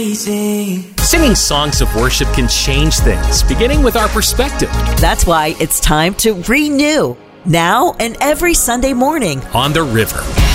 Singing songs of worship can change things, beginning with our perspective. That's why it's time to renew, now and every Sunday morning on the river.